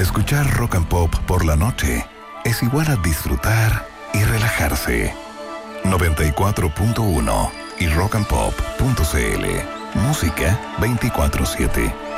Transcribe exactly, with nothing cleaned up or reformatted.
Escuchar Rock and Pop por la noche es igual a disfrutar y relajarse. noventa y cuatro punto uno y rock and pop punto c l. Música veinticuatro siete.